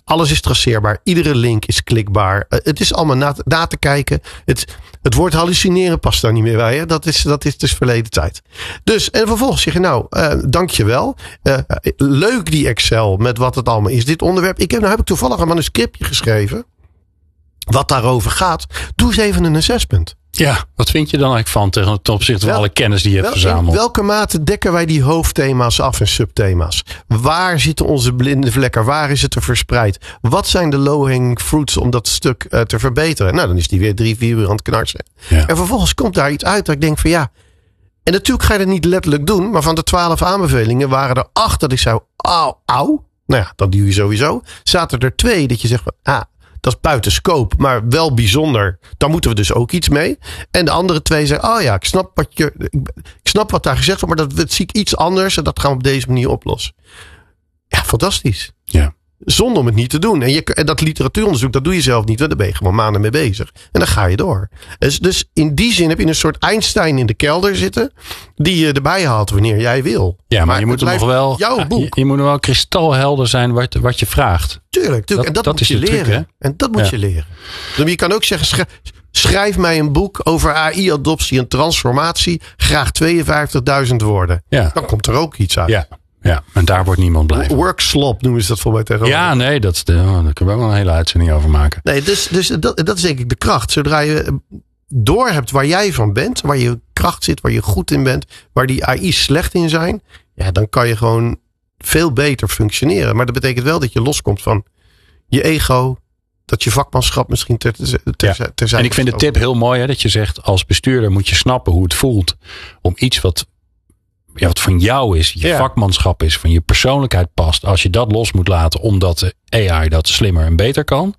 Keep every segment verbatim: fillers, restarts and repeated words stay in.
Alles is traceerbaar. Iedere link is klikbaar. Uh, het is allemaal na, na te kijken. Het, het woord hallucineren past daar niet meer bij. Hè? Dat is, dat is dus verleden tijd. Dus, en vervolgens zeg je nou, uh, dankjewel. Uh, leuk die Excel met wat het allemaal is. Dit onderwerp. Ik heb, nou heb ik toevallig een manuscriptje geschreven. Wat daarover gaat. Doe eens even een assessment. Ja, wat vind je dan eigenlijk van tegen ten opzichte van Wel, alle kennis die je hebt wel, verzameld? In welke mate dekken wij die hoofdthema's af en subthema's? Waar zitten onze blinde vlekken? Waar is het er verspreid? Wat zijn de low-hanging fruits om dat stuk uh, te verbeteren? Nou, dan is die weer drie, vier uur aan het knarsen. Ja. En vervolgens komt daar iets uit dat ik denk van ja. En natuurlijk ga je dat niet letterlijk doen. Maar van de twaalf aanbevelingen waren er acht dat ik zei, auw, auw. Nou ja, dat doe je sowieso. Zaten er twee dat je zegt van, ah. Dat is buiten scope, maar wel bijzonder. Daar moeten we dus ook iets mee. En de andere twee zeggen, oh ja, ik snap wat, je, ik snap wat daar gezegd wordt, maar dat, dat zie ik iets anders en dat gaan we op deze manier oplossen. Ja, fantastisch. Ja. Zonder om het niet te doen. En, je, en dat literatuuronderzoek, dat doe je zelf niet. Daar ben je gewoon maanden mee bezig. En dan ga je door. Dus, dus in die zin heb je een soort Einstein in de kelder zitten. Die je erbij haalt wanneer jij wil. Ja, maar, maar je moet nog wel. Jouw boek. Je, je moet nog wel kristalhelder zijn wat, wat je vraagt. Tuurlijk, tuurlijk. Dat, en dat, dat moet je leren. Truc, en dat moet ja. je leren. Dus je kan ook zeggen, schrijf mij een boek over A I-adoptie en transformatie. Graag tweeënvijftigduizend woorden. Ja. Dan komt er ook iets uit. Ja. Ja, en daar wordt niemand blij van. Workslop noemen ze dat voor mij tegenwoordig. Ja, nee, dat, daar kunnen we wel een hele uitzending over maken. Nee, dus, dus dat, dat is denk ik de kracht. Zodra je door hebt waar jij van bent, waar je kracht zit, waar je goed in bent, waar die A I slecht in zijn, ja, dan kan je gewoon veel beter functioneren. Maar dat betekent wel dat je loskomt van je ego, dat je vakmanschap misschien ter, ter, ter, ja. ter zijn. En ik vind de tip heel mooi, hè, dat je zegt, als bestuurder moet je snappen hoe het voelt om iets wat Ja, wat van jou is, je ja. vakmanschap is, van je persoonlijkheid past. Als je dat los moet laten, omdat de A I dat slimmer en beter kan.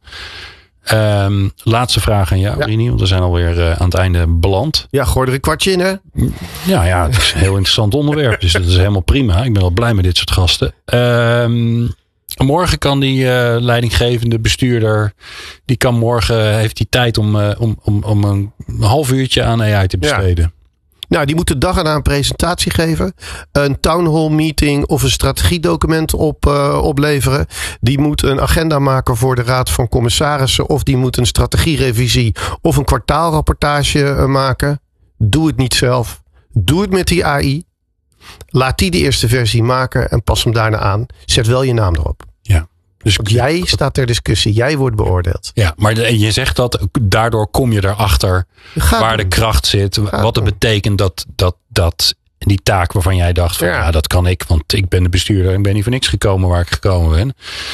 Um, laatste vraag aan jou, ja. Rini, want we zijn alweer uh, aan het einde beland. Ja, gooi er een kwartje in, hè? Ja, ja, het is een heel interessant onderwerp. Dus dat is helemaal prima. Ik ben wel blij met dit soort gasten. Um, morgen kan die uh, leidinggevende bestuurder, die kan morgen, heeft die tijd om, uh, om, om, om een half uurtje aan A I te besteden. Ja. Nou, die moet de dag erna een presentatie geven. Een town hall meeting of een strategiedocument op, uh, opleveren. Die moet een agenda maken voor de Raad van Commissarissen. Of die moet een strategierevisie of een kwartaalrapportage uh, maken. Doe het niet zelf. Doe het met die A I. Laat die de eerste versie maken en pas hem daarna aan. Zet wel je naam erop. Ja. Dus jij staat ter discussie. Jij wordt beoordeeld. Ja, maar de, je zegt dat daardoor kom je erachter waar doen. de kracht zit. Gaat wat het doen. betekent dat, dat, dat die taak waarvan jij dacht van ja. ja, dat kan ik. Want ik ben de bestuurder en ben niet voor niks gekomen waar ik gekomen ben.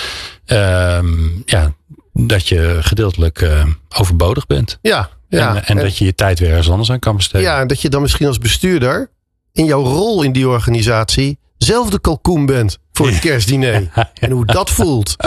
Um, ja, dat je gedeeltelijk uh, overbodig bent. Ja. ja. En, en, en dat je je tijd weer ergens anders aan kan besteden. Ja, en dat je dan misschien als bestuurder in jouw rol in die organisatie zelf de kalkoen bent voor het kerstdiner. Ja. En hoe dat voelt.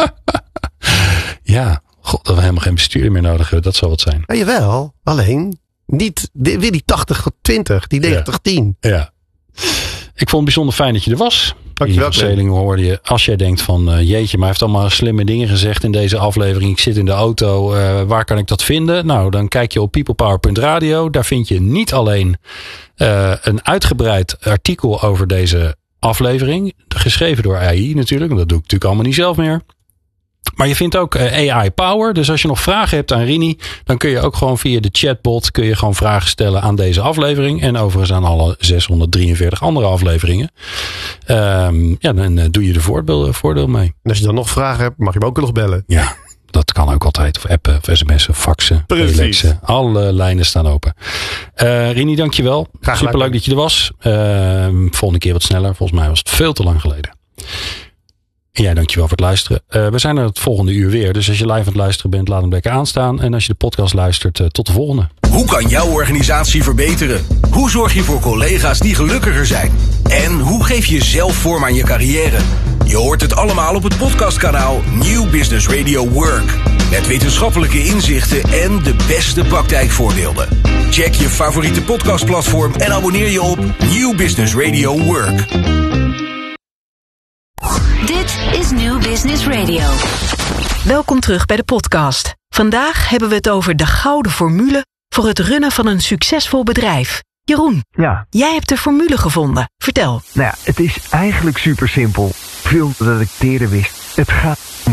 Ja, god, dat we helemaal geen bestuurder meer nodig hebben. Dat zal wat zijn. Ja, jawel, alleen niet weer die tachtig twintig, die negentig tien. Ja. ja. Ik vond het bijzonder fijn dat je er was. Dankjewel. Zelingen hoorde je. Als jij denkt van uh, jeetje, maar hij heeft allemaal slimme dingen gezegd in deze aflevering. Ik zit in de auto. Uh, waar kan ik dat vinden? Nou, dan kijk je op peoplepower punt radio. Daar vind je niet alleen uh, een uitgebreid artikel over deze aflevering. Geschreven door A I natuurlijk. Dat doe ik natuurlijk allemaal niet zelf meer. Maar je vindt ook uh, A I Power. Dus als je nog vragen hebt aan Rini, dan kun je ook gewoon via de chatbot kun je gewoon vragen stellen aan deze aflevering. En overigens aan alle zeshonderddrieënveertig andere afleveringen. Um, ja, dan uh, doe je er voordeel, voordeel mee. En als je dan nog vragen hebt, mag je me ook nog bellen. Ja, dat kan ook altijd. Of appen, of sms'en, faxen, telexen. Alle lijnen staan open. Uh, Rini, dankjewel. Graag Superleuk dat je er was. Uh, volgende keer wat sneller. Volgens mij was het veel te lang geleden. En jij, dankjewel voor het luisteren. Uh, we zijn er het volgende uur weer. Dus als je live aan het luisteren bent, laat hem lekker aanstaan. En als je de podcast luistert, uh, tot de volgende. Hoe kan jouw organisatie verbeteren? Hoe zorg je voor collega's die gelukkiger zijn? En hoe geef je zelf vorm aan je carrière? Je hoort het allemaal op het podcastkanaal New Business Radio Work. Met wetenschappelijke inzichten en de beste praktijkvoorbeelden. Check je favoriete podcastplatform en abonneer je op New Business Radio Work. Dit is New Business Radio. Welkom terug bij de podcast. Vandaag hebben we het over de gouden formule voor het runnen van een succesvol bedrijf. Jeroen, ja. Jij hebt de formule gevonden. Vertel. Nou ja, het is eigenlijk super simpel. Veel dat ik het eerder wist. Het gaat